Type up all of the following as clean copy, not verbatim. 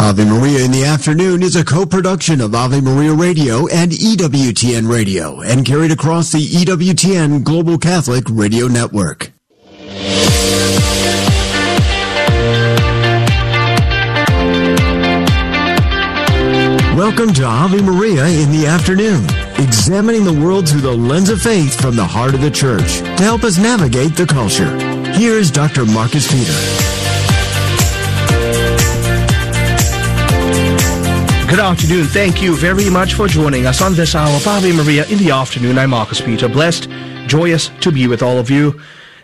Ave Maria in the Afternoon is a co-production of Ave Maria Radio and EWTN Radio and carried across the EWTN Global Catholic Radio Network. Welcome to Ave Maria in the Afternoon, examining the world through the lens of faith from the heart of the Church to help us navigate the culture. Here's Dr. Marcus Peter. Good afternoon. Thank you very much for joining us on this hour of Ave Maria in the Afternoon. I'm Marcus Peter. Blessed, joyous to be with all of you.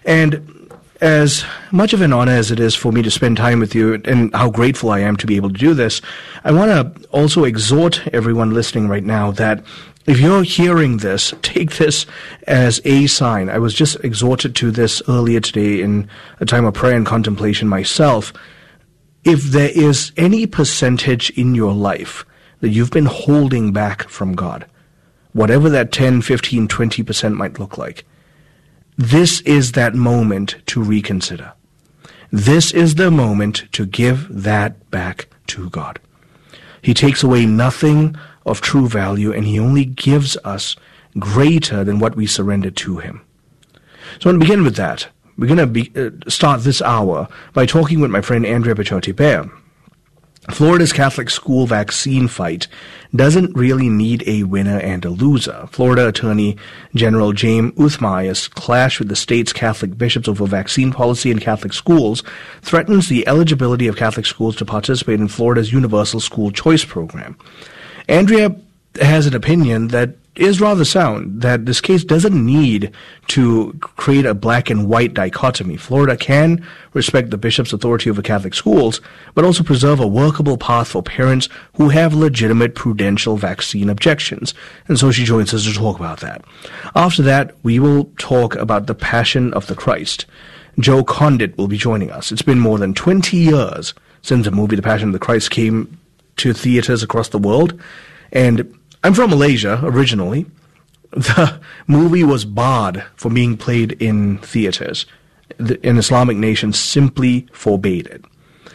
And as much of an honor as it is for me to spend time with you and how grateful I am to be able to do this, I want to also exhort everyone listening right now that if you're hearing this, take this as a sign. I was just exhorted to this earlier today in a time of prayer and contemplation myself. If there is any percentage in your life that you've been holding back from God, whatever that 10, 15, 20% might look like, this is that moment to reconsider. This is the moment to give that back to God. He takes away nothing of true value, and he only gives us greater than what we surrender to him. So I want to begin with that. We're going to start this hour by talking with my friend Andrea Picciotti-Bear. Florida's Catholic school vaccine fight doesn't really need a winner and a loser. Florida Attorney General James Uthmaya's clash with the state's Catholic bishops over vaccine policy in Catholic schools threatens the eligibility of Catholic schools to participate in Florida's Universal School Choice program. Andrea has an opinion that is rather sound, that this case doesn't need to create a black and white dichotomy. Florida can respect the bishop's authority over Catholic schools, but also preserve a workable path for parents who have legitimate prudential vaccine objections. And so she joins us to talk about that. After that, we will talk about the Passion of the Christ. Joe Condit will be joining us. It's been more than 20 years since the movie The Passion of the Christ came to theaters across the world, and I'm from Malaysia originally. The movie was barred from being played in theaters. An Islamic nation simply forbade it.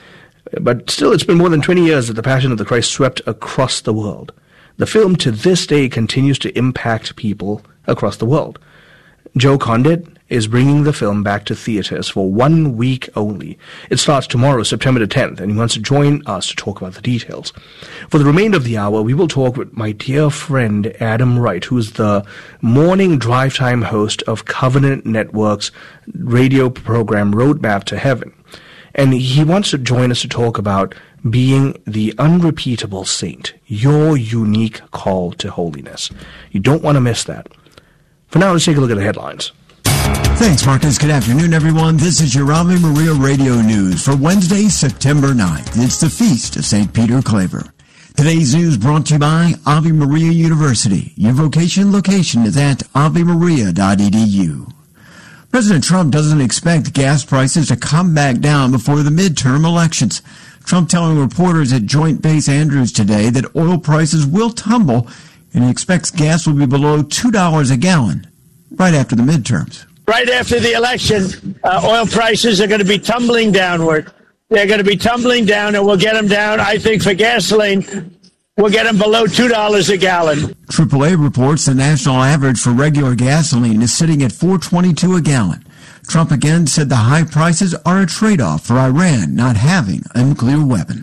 But still, it's been more than 20 years that The Passion of the Christ swept across the world. The film to this day continues to impact people across the world. Joe Condit is bringing the film back to theaters for 1 week only. It starts tomorrow, September the 10th, and he wants to join us to talk about the details. For the remainder of the hour, we will talk with my dear friend Adam Wright, who is the morning drive time host of Covenant Network's radio program Roadmap to Heaven. And he wants to join us to talk about being the unrepeatable saint, your unique call to holiness. You don't want to miss that. For now, let's take a look at the headlines. Thanks, Marcus. Good afternoon, everyone. This is your Ave Maria Radio News for Wednesday, September 9th. It's the Feast of St. Peter Claver. Today's news brought to you by Ave Maria University. Your vocation location is at avemaria.edu. President Trump doesn't expect gas prices to come back down before the midterm elections. Trump telling reporters at Joint Base Andrews today that oil prices will tumble, and he expects gas will be below $2 a gallon right after the midterms. Right after the election, oil prices are going to be tumbling downward. They're going to be tumbling down, and we'll get them down, I think, for gasoline. We'll get them below $2 a gallon. AAA reports the national average for regular gasoline is sitting at $4.22 a gallon. Trump again said the high prices are a trade-off for Iran not having a nuclear weapon.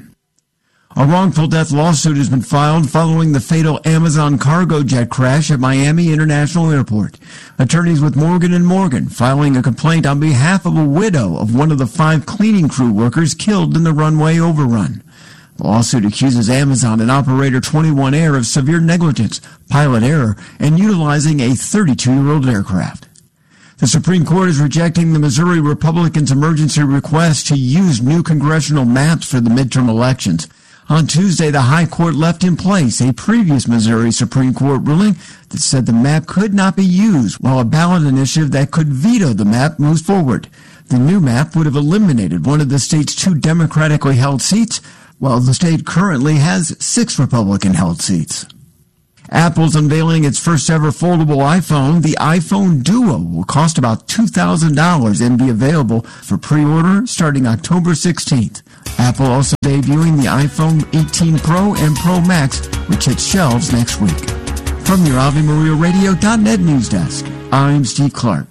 A wrongful death lawsuit has been filed following the fatal Amazon cargo jet crash at Miami International Airport. Attorneys with Morgan & Morgan filing a complaint on behalf of a widow of one of the 5 cleaning crew workers killed in the runway overrun. The lawsuit accuses Amazon and operator 21 Air of severe negligence, pilot error, and utilizing a 32-year-old aircraft. The Supreme Court is rejecting the Missouri Republicans' emergency request to use new congressional maps for the midterm elections. On Tuesday, the High Court left in place a previous Missouri Supreme Court ruling that said the map could not be used, while a ballot initiative that could veto the map moves forward. The new map would have eliminated one of the state's 2 Democratically held seats, while the state currently has 6 Republican-held seats. Apple's unveiling its first ever foldable iPhone. The iPhone Duo will cost about $2,000 and be available for pre-order starting October 16th. Apple also debuting the iPhone 18 Pro and Pro Max, which hits shelves next week. From your AveMariaRadio.net news desk, I'm Steve Clark.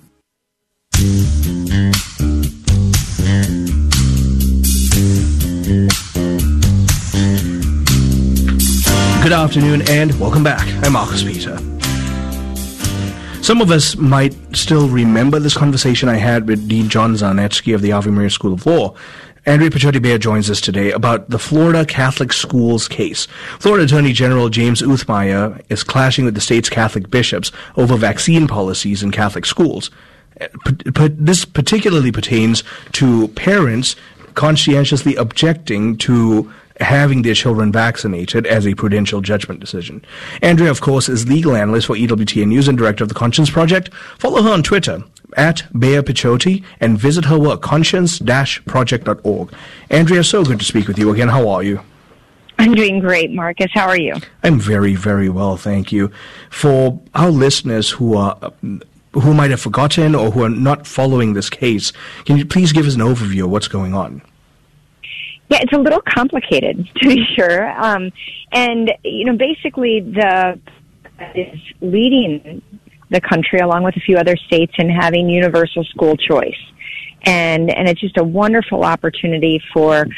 Good afternoon and welcome back. I'm Marcus Peter. Some of us might still remember this conversation I had with Dean John Zarnetsky of the Ave Maria School of Law. Andrea Pachotti-Bear joins us today about the Florida Catholic Schools case. Florida Attorney General James Uthmeier is clashing with the state's Catholic bishops over vaccine policies in Catholic schools. This particularly pertains to parents conscientiously objecting to having their children vaccinated as a prudential judgment decision. Andrea, of course, is legal analyst for EWTN News and director of the Conscience Project. Follow her on Twitter at Bea Pichotti and visit her work, conscience-project.org. Andrea, so good to speak with you again. How are you? I'm doing great, Marcus. How are you? I'm very, very well, thank you. For our listeners who might have forgotten or who are not following this case, can you please give us an overview of what's going on? Yeah, it's a little complicated, to be sure. And, basically is leading the country along with a few other states in having universal school choice. And it's just a wonderful opportunity for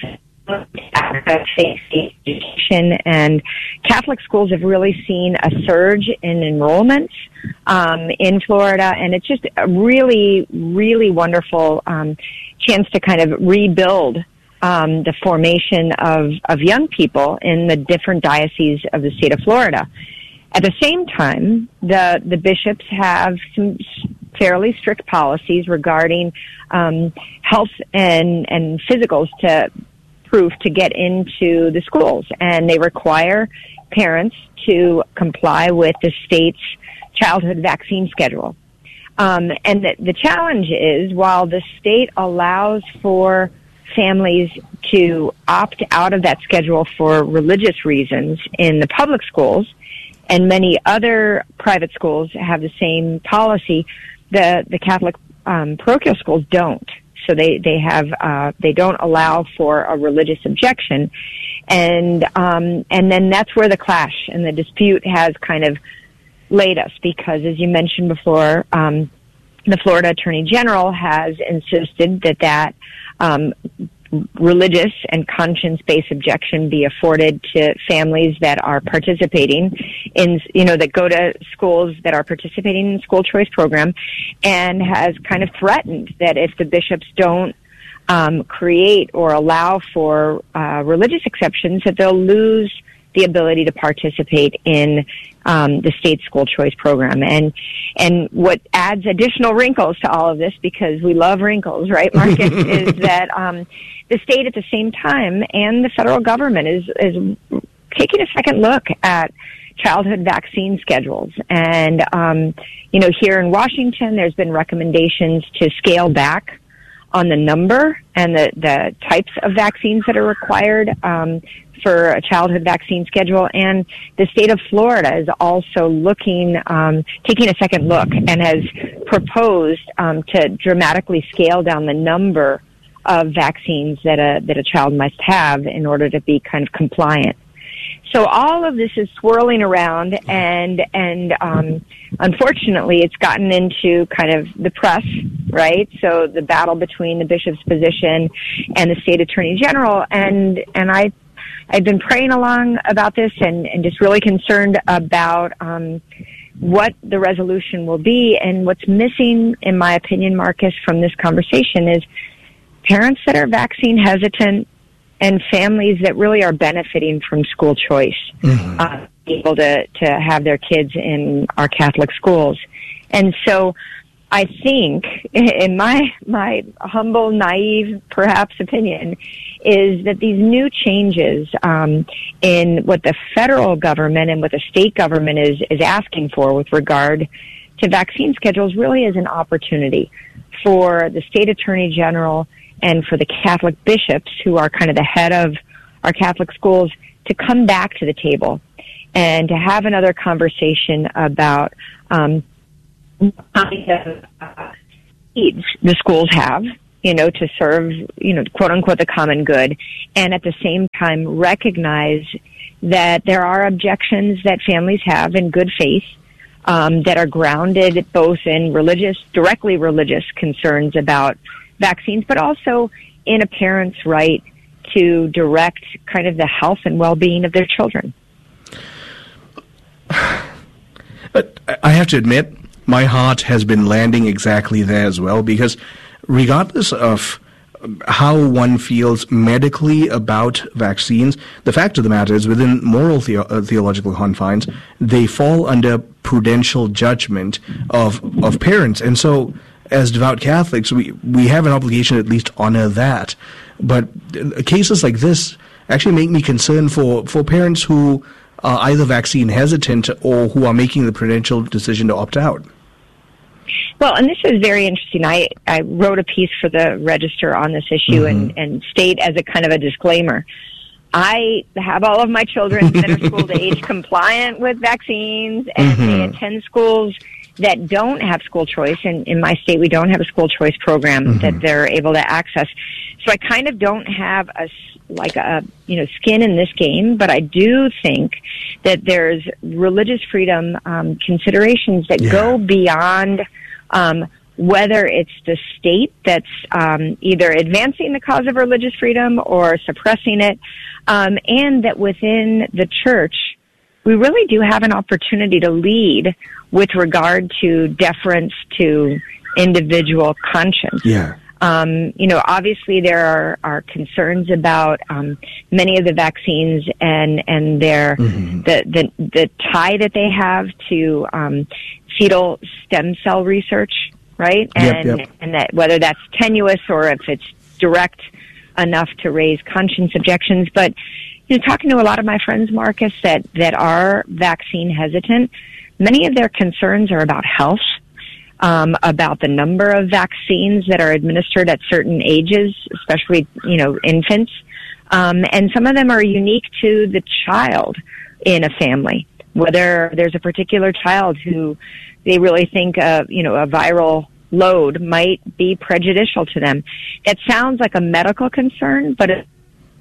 education, and Catholic schools have really seen a surge in enrollments in Florida, and it's just a really, really wonderful chance to kind of rebuild the formation of young people in the different dioceses of the state of Florida. At the same time, the bishops have some fairly strict policies regarding health and physicals to proof to get into the schools, and they require parents to comply with the state's childhood vaccine schedule. And the challenge is, while the state allows for families to opt out of that schedule for religious reasons in the public schools, and many other private schools have the same policy, the Catholic parochial schools don't. So they don't allow for a religious objection, and then that's where the clash and the dispute has kind of laid us, because as you mentioned before, the Florida Attorney General has insisted that religious and conscience-based objection be afforded to families that are participating in, that go to schools that are participating in the school choice program, and has kind of threatened that if the bishops don't create or allow for religious exceptions, that they'll lose the ability to participate in the state school choice program. And what adds additional wrinkles to all of this, because we love wrinkles, right, Marcus, is that the state at the same time and the federal government is taking a second look at childhood vaccine schedules. And, here in Washington, there's been recommendations to scale back on the number and the types of vaccines that are required for a childhood vaccine schedule. And the state of Florida is also taking a second look, and has proposed to dramatically scale down the number of vaccines that a child must have in order to be kind of compliant. So all of this is swirling around, and unfortunately, it's gotten into kind of the press, right? So the battle between the bishop's position and the state attorney general, and I've been praying along about this, and just really concerned about what the resolution will be. And what's missing, in my opinion, Marcus, from this conversation is parents that are vaccine hesitant and families that really are benefiting from school choice, able to have their kids in our Catholic schools. And so I think, in my humble, naive, perhaps, opinion, is that these new changes in what the federal government and what the state government is asking for with regard to vaccine schedules really is an opportunity for the state attorney general and for the Catholic bishops, who are kind of the head of our Catholic schools, to come back to the table and to have another conversation about kind of needs the schools have, to serve, quote unquote, the common good, and at the same time recognize that there are objections that families have in good faith that are grounded both in directly religious concerns about vaccines, but also in a parent's right to direct kind of the health and well-being of their children. But I have to admit, my heart has been landing exactly there as well, because regardless of how one feels medically about vaccines, the fact of the matter is, within moral theological confines, they fall under prudential judgment of parents. And so, as devout Catholics, we have an obligation to at least honor that. But cases like this actually make me concerned for parents who are either vaccine hesitant or who are making the prudential decision to opt out. Well, and this is very interesting. I wrote a piece for the Register on this issue and state as a kind of a disclaimer, I have all of my children that are school age compliant with vaccines, and they attend schools that don't have school choice. And in my state, we don't have a school choice program that they're able to access. So I kind of don't have a skin in this game, but I do think that there's religious freedom considerations that go beyond whether it's the state that's either advancing the cause of religious freedom or suppressing it, and that within the church, we really do have an opportunity to lead with regard to deference to individual conscience. Yeah. Obviously there are concerns about many of the vaccines and their the tie that they have to fetal stem cell research, right? And that whether that's tenuous or if it's direct enough to raise conscience objections. But talking to a lot of my friends, Marcus, that are vaccine hesitant, many of their concerns are about health. About the number of vaccines that are administered at certain ages, especially, infants. And some of them are unique to the child in a family, whether there's a particular child who they really think, a viral load might be prejudicial to them. It sounds like a medical concern, but a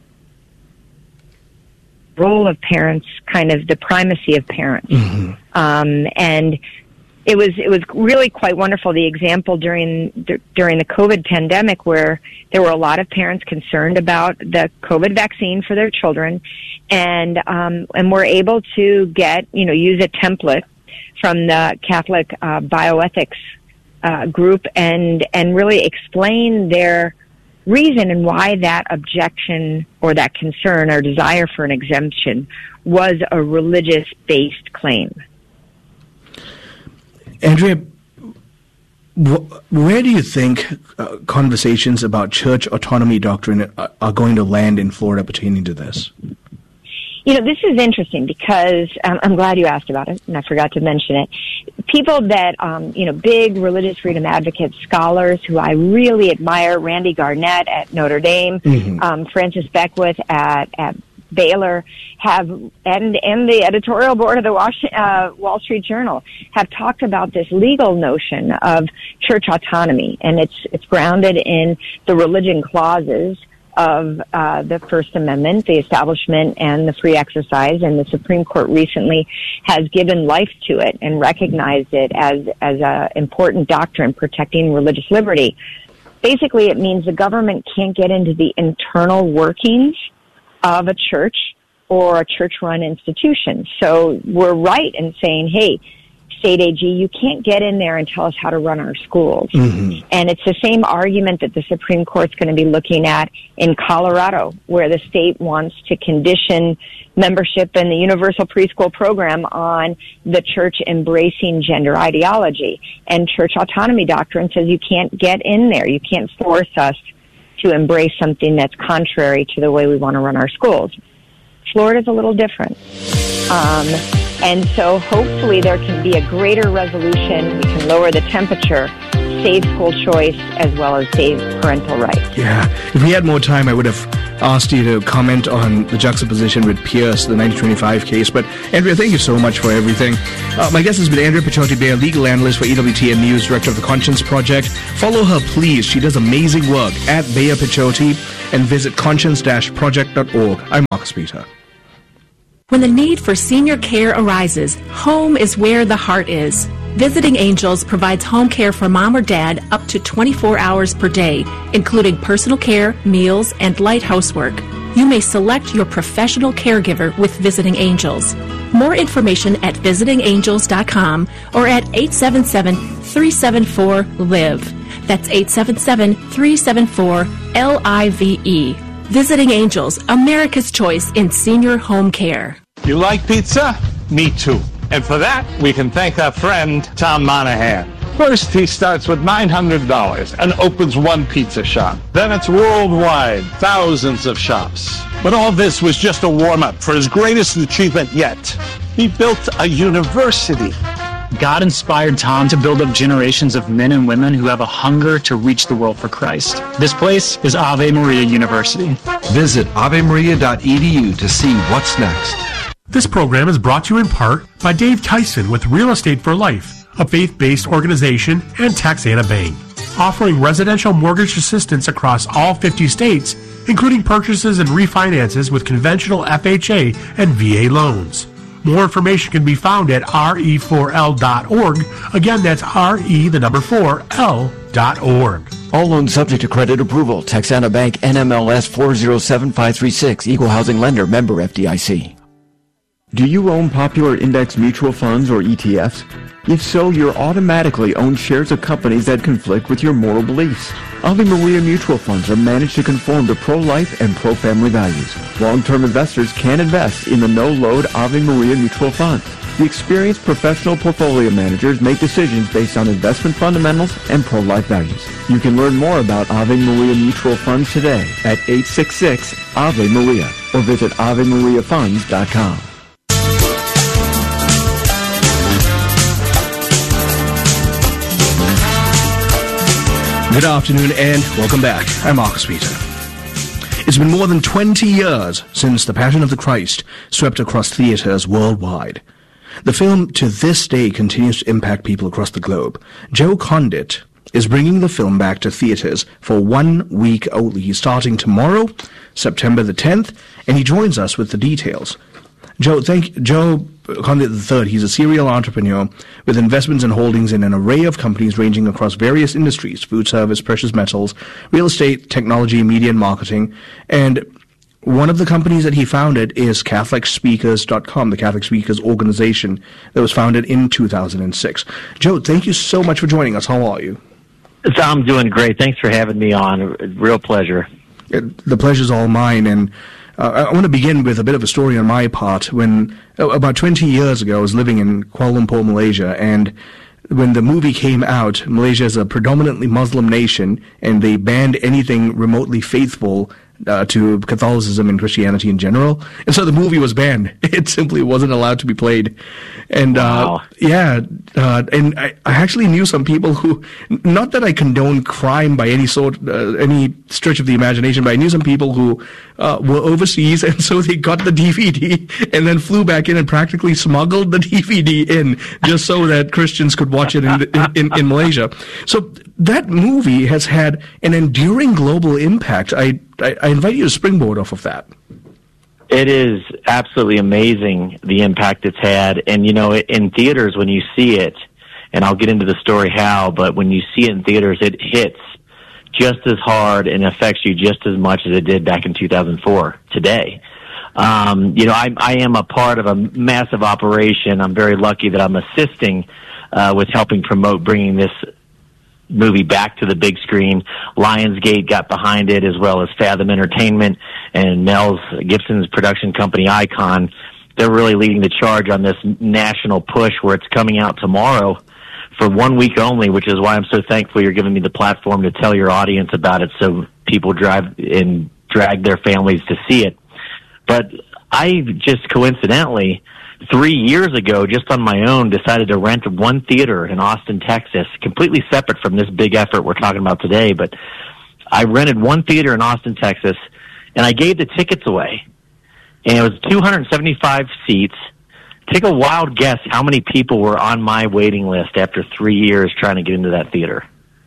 role of parents, kind of the primacy of parents. And it was really quite wonderful, the example during the COVID pandemic, where there were a lot of parents concerned about the COVID vaccine for their children, and were able to use a template from the Catholic bioethics group and really explain their reason and why that objection or that concern or desire for an exemption was a religious-based claim. Andrea, where do you think conversations about church autonomy doctrine are going to land in Florida pertaining to this? This is interesting because I'm glad you asked about it, and I forgot to mention it. People that, big religious freedom advocates, scholars who I really admire, Randy Garnett at Notre Dame, Francis Beckwith at Baylor and the editorial board of the Wall Street Journal have talked about this legal notion of church autonomy, and it's grounded in the religion clauses of the First Amendment, the Establishment, and the free exercise. And the Supreme Court recently has given life to it and recognized it as an important doctrine protecting religious liberty. Basically, it means the government can't get into the internal workings of a church or a church-run institution. So we're right in saying, hey, State AG, you can't get in there and tell us how to run our schools. And it's the same argument that the Supreme Court's going to be looking at in Colorado, where the state wants to condition membership in the universal preschool program on the church embracing gender ideology. And church autonomy doctrine says you can't get in there. You can't force us to embrace something that's contrary to the way we want to run our schools. Florida's a little different. And so hopefully there can be a greater resolution. We can lower the temperature, save school choice, as well as save parental rights. Yeah. If we had more time, I would have asked you to comment on the juxtaposition with Pierce, the 1925 case. But, Andrea, thank you so much for everything. My guest has been Andrea Picciotti-Beyer, legal analyst for EWTN News, director of the Conscience Project. Follow her, please. She does amazing work at Beyer Picciotti, and visit conscience-project.org. I'm Marcus Peter. When the need for senior care arises, home is where the heart is. Visiting Angels provides home care for mom or dad up to 24 hours per day, including personal care, meals, and light housework. You may select your professional caregiver with Visiting Angels. More information at visitingangels.com or at 877-374-LIVE. That's 877-374-LIVE. Visiting Angels, America's choice in senior home care. You like pizza? Me too. And for that, we can thank our friend, Tom Monahan. First, he starts with $900 and opens one pizza shop. Then it's worldwide, thousands of shops. But all this was just a warm-up for his greatest achievement yet. He built a university. God inspired Tom to build up generations of men and women who have a hunger to reach the world for Christ. This place is Ave Maria University. Visit avemaria.edu to see what's next. This program is brought to you in part by Dave Tyson with Real Estate for Life, a faith-based organization, and Taxana Bank, offering residential mortgage assistance across all 50 states, including purchases and refinances with conventional FHA and VA loans. More information can be found at re4l.org. Again, that's re4l.org. All loans subject to credit approval. Texana Bank, NMLS 407536. Equal housing lender. Member FDIC. Do you own popular index mutual funds or ETFs? If so, you're automatically owned shares of companies that conflict with your moral beliefs. Ave Maria mutual funds are managed to conform to pro-life and pro-family values. Long-term investors can invest in the no-load Ave Maria mutual funds. The experienced professional portfolio managers make decisions based on investment fundamentals and pro-life values. You can learn more about Ave Maria mutual funds today at 866-AVE-MARIA or visit AveMariaFunds.com. Good afternoon and welcome back. I'm Marcus Peter. It's been more than 20 years since The Passion of the Christ swept across theaters worldwide. The film to this day continues to impact people across the globe. Joe Condit is bringing the film back to theaters for 1 week only, starting tomorrow, September the 10th, and he joins us with the details. Joe Condit III, he's a serial entrepreneur with investments and holdings in an array of companies ranging across various industries: food service, precious metals, real estate, technology, media, and marketing. And one of the companies that he founded is CatholicSpeakers.com, the Catholic Speakers organization that was founded in 2006. Joe, thank you so much for joining us. How are you? I'm doing great. Thanks for having me on. Real pleasure. The pleasure's all mine, and I want to begin with a bit of a story on my part. When about 20 years ago, I was living in Kuala Lumpur, Malaysia, and when the movie came out, Malaysia is a predominantly Muslim nation, and they banned anything remotely faithful to Catholicism and Christianity in general. And so the movie was banned. It simply wasn't allowed to be played. And wow. And I actually knew some people who, not that I condone crime by any stretch of the imagination, but I knew some people who were overseas, and so they got the DVD and then flew back in and practically smuggled the DVD in just so that Christians could watch it in Malaysia. So that movie has had an enduring global impact. I invite you to springboard off of that. It is absolutely amazing, the impact it's had. And, you know, in theaters, when you see it, and I'll get into the story how, but when you see it in theaters, it hits just as hard and affects you just as much as it did back in 2004 today. You know, I am a part of a massive operation. I'm very lucky that I'm assisting with helping promote bringing this movie back to the big screen. Lionsgate got behind it, as well as Fathom Entertainment and Mel Gibson's production company, Icon. They're really leading the charge on this national push where it's coming out tomorrow for 1 week only, which is why I'm so thankful you're giving me the platform to tell your audience about it so people drag their families to see it. But I just coincidentally, 3 years ago, just on my own, decided to rent one theater in Austin, Texas, completely separate from this big effort we're talking about today. But I rented one theater in Austin, Texas, and I gave the tickets away. And it was 275 seats. Take a wild guess how many people were on my waiting list after 3 years trying to get into that theater.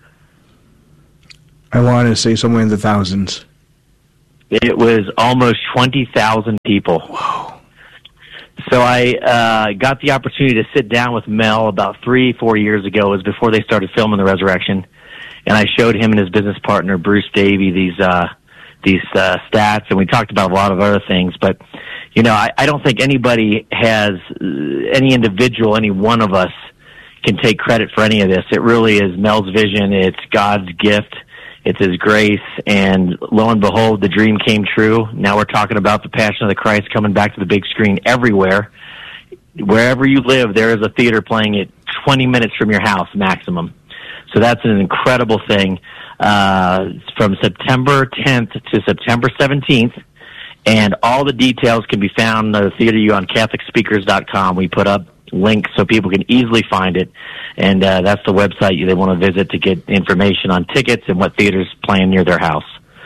I want to say somewhere in the thousands. It was almost 20,000 people. Whoa. So I got the opportunity to sit down with Mel about 3-4 years ago. It was before they started filming The Resurrection. And I showed him and his business partner, Bruce Davey, these stats, and we talked about a lot of other things. But, you know, I don't think anybody has, any individual, any one of us can take credit for any of this. It really is Mel's vision. It's God's gift. It's His grace. And lo and behold, the dream came true. Now we're talking about the Passion of the Christ coming back to the big screen everywhere. Wherever you live, there is a theater playing it 20 minutes from your house maximum. So that's an incredible thing. From September 10th to September 17th, and all the details can be found at the Theater U on CatholicSpeakers.com. We put up links so people can easily find it, and that's the website they want to visit to get information on tickets and what theaters playing near their house.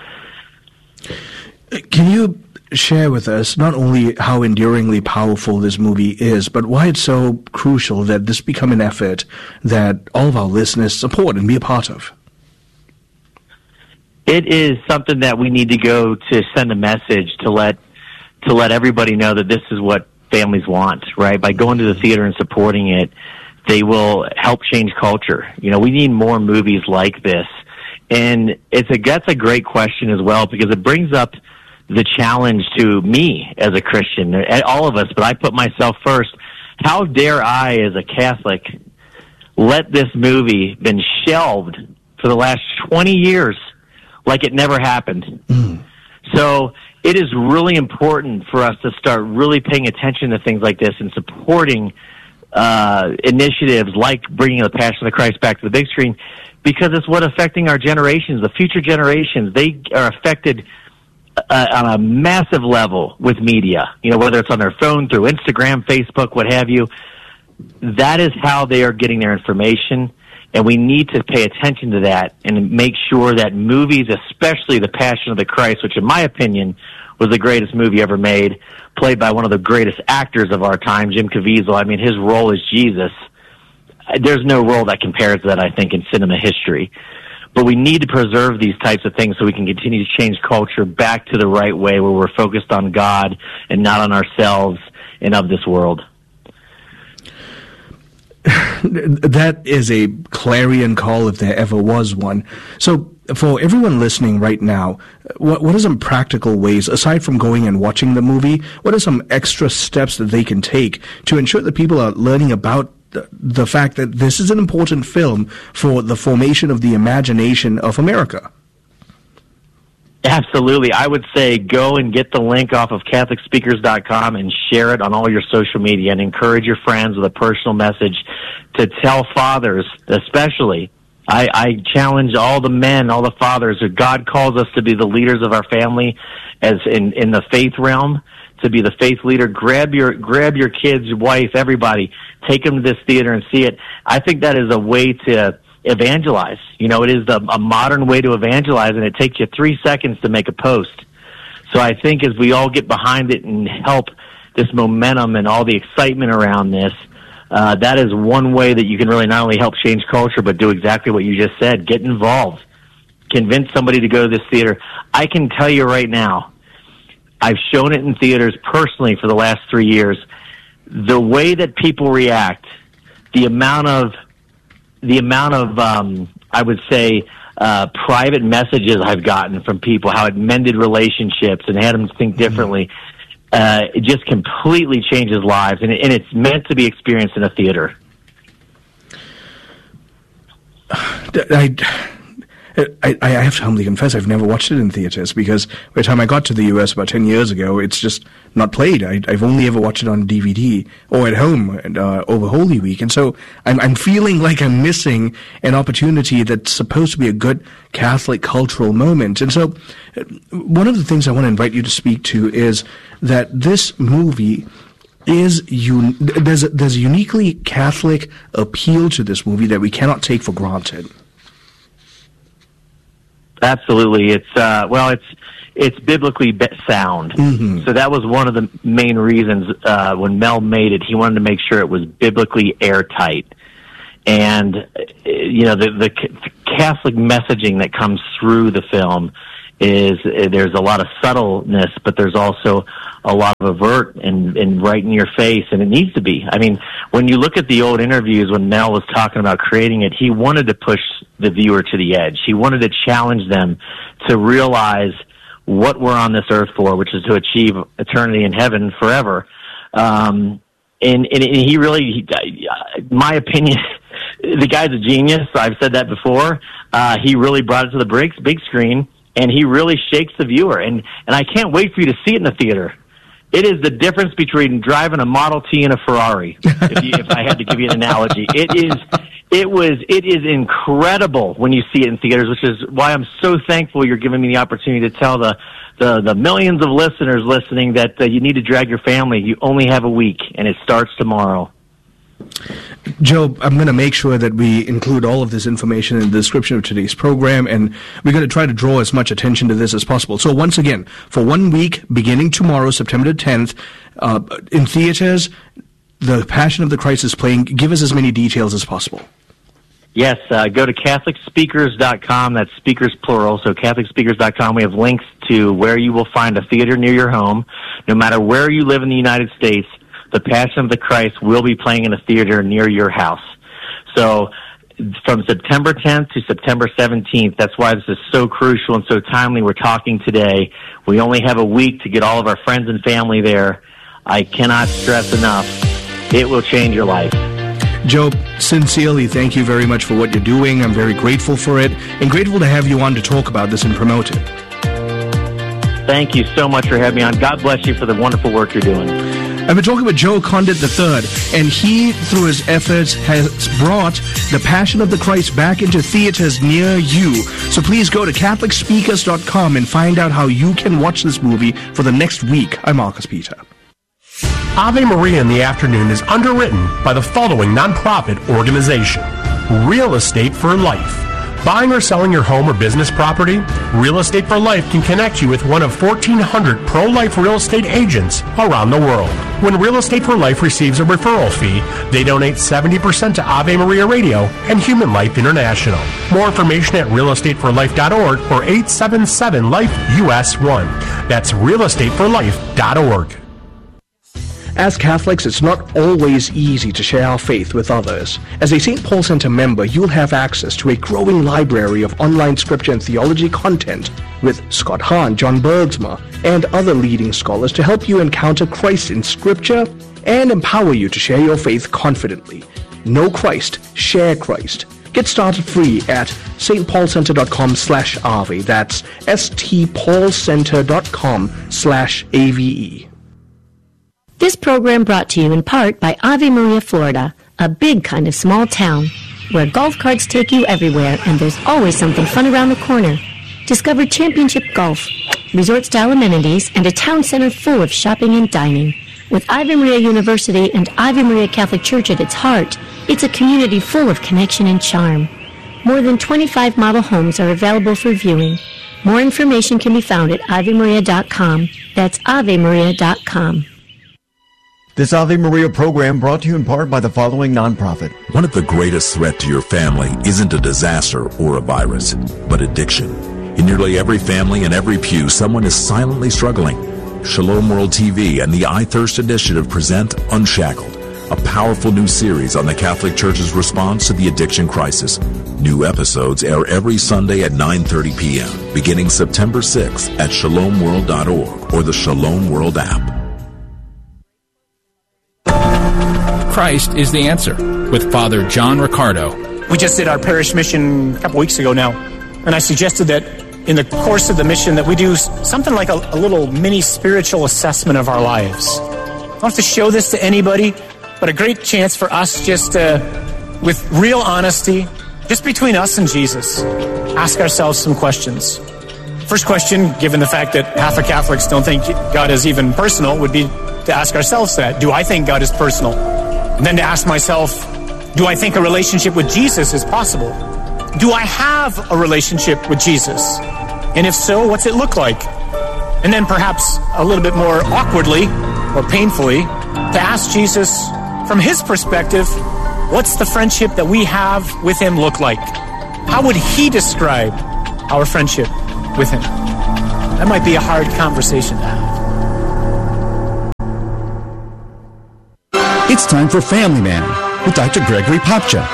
Can you share with us not only how enduringly powerful this movie is, but why it's so crucial that this become an effort that all of our listeners support and be a part of? It is something that we need to go to send a message to let everybody know that this is what families want, right? By going to the theater and supporting it, they will help change culture. You know, we need more movies like this. And that's a great question as well, because it brings up the challenge to me as a Christian, all of us, but I put myself first. How dare I, as a Catholic, let this movie been shelved for the last 20 years like it never happened? So it is really important for us to start really paying attention to things like this and supporting initiatives like bringing the Passion of the Christ back to the big screen, because it's what affecting our generations, the future generations. They are affected on a massive level with media, you know, whether it's on their phone, through Instagram, Facebook, what have you. That is how they are getting their information, and we need to pay attention to that and make sure that movies, especially The Passion of the Christ, which in my opinion was the greatest movie ever made, played by one of the greatest actors of our time, Jim Caviezel. I mean, his role as Jesus, there's no role that compares to that, I think, in cinema history. But we need to preserve these types of things so we can continue to change culture back to the right way, where we're focused on God and not on ourselves and of this world. That is a clarion call if there ever was one. So for everyone listening right now, what are some practical ways, aside from going and watching the movie, what are some extra steps that they can take to ensure that people are learning about the fact that this is an important film for the formation of the imagination of America? Absolutely. I would say go and get the link off of CatholicSpeakers.com and share it on all your social media, and encourage your friends with a personal message to tell fathers, especially. I challenge all the men, all the fathers, who God calls us to be the leaders of our family, as in the faith realm, to be the faith leader. Grab your kids, your wife, everybody. Take them to this theater and see it. I think that is a way to evangelize. You know, it is a modern way to evangelize, and it takes you 3 seconds to make a post. So I think as we all get behind it and help this momentum and all the excitement around this, that is one way that you can really not only help change culture, but do exactly what you just said. Get involved. Convince somebody to go to this theater. I can tell you right now, I've shown it in theaters personally for the last 3 years. The way that people react, the amount of I would say private messages I've gotten from people, how it mended relationships and had them think differently, it just completely changes lives, and it's meant to be experienced in a theater. I have to humbly confess I've never watched it in theaters, because by the time I got to the U.S. about 10 years ago, it's just not played. I've only ever watched it on DVD or at home and, over Holy Week. And so I'm feeling like I'm missing an opportunity that's supposed to be a good Catholic cultural moment. And so one of the things I want to invite you to speak to is that this movie is there's a uniquely Catholic appeal to this movie that we cannot take for granted. Absolutely. It's it's biblically sound. Mm-hmm. So that was one of the main reasons when Mel made it. He wanted to make sure it was biblically airtight. And, the Catholic messaging that comes through the film is there's a lot of subtleness, but there's also a lot of overt and right in your face, and it needs to be. I mean, when you look at the old interviews when Mel was talking about creating it, he wanted to push the viewer to the edge. He wanted to challenge them to realize what we're on this earth for, which is to achieve eternity in heaven forever. And he really, my opinion, the guy's a genius. I've said that before. He really brought it to the big screen, and he really shakes the viewer. And I can't wait for you to see it in the theater. It is the difference between driving a Model T and a Ferrari, if I had to give you an analogy. It is incredible when you see it in theaters, which is why I'm so thankful you're giving me the opportunity to tell the millions of listeners listening that you need to drag your family. You only have a week, and it starts tomorrow. Joe, I'm going to make sure that we include all of this information in the description of today's program, and we're going to try to draw as much attention to this as possible. So once again, for 1 week, beginning tomorrow, September 10th, in theaters, The Passion of the Christ is playing. Give us as many details as possible. Yes, go to CatholicSpeakers.com. That's speakers plural, so CatholicSpeakers.com. We have links to where you will find a theater near your home. No matter where you live in the United States, The Passion of the Christ will be playing in a theater near your house. So from September 10th to September 17th, that's why this is so crucial and so timely. We're talking today. We only have a week to get all of our friends and family there. I cannot stress enough, it will change your life. Joe, sincerely, thank you very much for what you're doing. I'm very grateful for it, and grateful to have you on to talk about this and promote it. Thank you so much for having me on. God bless you for the wonderful work you're doing. I've been talking with Joe Condit III, and he, through his efforts, has brought The Passion of the Christ back into theaters near you. So please go to CatholicSpeakers.com and find out how you can watch this movie for the next week. I'm Marcus Peter. Ave Maria in the Afternoon is underwritten by the following nonprofit organization: Real Estate for Life. Buying or selling your home or business property? Real Estate for Life can connect you with one of 1,400 pro-life real estate agents around the world. When Real Estate for Life receives a referral fee, they donate 70% to Ave Maria Radio and Human Life International. More information at realestateforlife.org or 877-LIFE-US1. That's realestateforlife.org. As Catholics, it's not always easy to share our faith with others. As a St. Paul Center member, you'll have access to a growing library of online scripture and theology content with Scott Hahn, John Bergsma, and other leading scholars to help you encounter Christ in Scripture and empower you to share your faith confidently. Know Christ, share Christ. Get started free at stpaulcenter.com/Ave. That's stpaulcenter.com/AVE. This program brought to you in part by Ave Maria, Florida, a big kind of small town where golf carts take you everywhere and there's always something fun around the corner. Discover championship golf, resort-style amenities, and a town center full of shopping and dining. With Ave Maria University and Ave Maria Catholic Church at its heart, it's a community full of connection and charm. More than 25 model homes are available for viewing. More information can be found at AveMaria.com. That's AveMaria.com. This Ave Maria program brought to you in part by the following nonprofit. One of the greatest threats to your family isn't a disaster or a virus, but addiction. In nearly every family and every pew, someone is silently struggling. Shalom World TV and the I Thirst Initiative present Unshackled, a powerful new series on the Catholic Church's response to the addiction crisis. New episodes air every Sunday at 9:30 p.m., beginning September 6th at shalomworld.org or the Shalom World app. Christ is the answer, with Father John Riccardo. We just did our parish mission a couple weeks ago now, and I suggested that in the course of the mission that we do something like a little mini spiritual assessment of our lives. I don't have to show this to anybody, but a great chance for us just to, with real honesty, just between us and Jesus, ask ourselves some questions. First question, given the fact that half of Catholics don't think God is even personal, would be to ask ourselves that. Do I think God is personal? And then to ask myself, do I think a relationship with Jesus is possible? Do I have a relationship with Jesus? And if so, what's it look like? And then perhaps a little bit more awkwardly or painfully to ask Jesus from his perspective, what's the friendship that we have with him look like? How would he describe our friendship with him? That might be a hard conversation to have. It's time for Family Man with Dr. Gregory Popcak.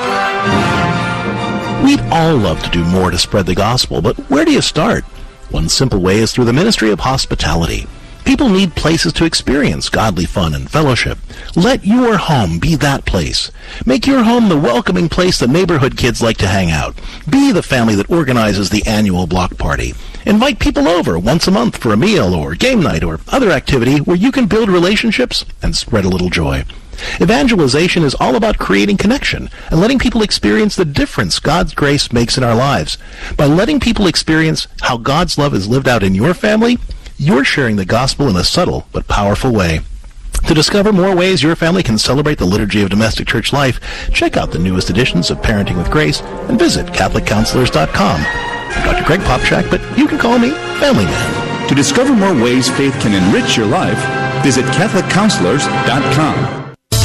We'd all love to do more to spread the gospel, but where do you start? One simple way is through the ministry of hospitality. People need places to experience godly fun and fellowship. Let your home be that place. Make your home the welcoming place that neighborhood kids like to hang out. Be the family that organizes the annual block party. Invite people over once a month for a meal or game night or other activity where you can build relationships and spread a little joy. Evangelization is all about creating connection and letting people experience the difference God's grace makes in our lives. By letting people experience how God's love is lived out in your family, you're sharing the gospel in a subtle but powerful way. To discover more ways your family can celebrate the liturgy of domestic church life, check out the newest editions of Parenting with Grace and visit CatholicCounselors.com. I'm Dr. Greg Popcak, but you can call me Family Man. To discover more ways faith can enrich your life, visit CatholicCounselors.com.